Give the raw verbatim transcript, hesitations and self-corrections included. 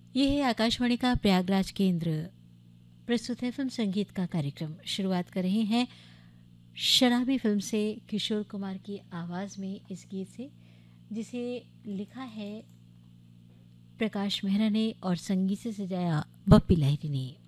ये है आकाशवाणी का प्रयागराज केंद्र। प्रस्तुत है फिल्म संगीत का कार्यक्रम। शुरुआत कर रहे हैं शराबी फिल्म से किशोर कुमार की आवाज़ में इस गीत से, जिसे लिखा है प्रकाश मेहरा ने और संगीत से सजाया बप्पी लहरी ने।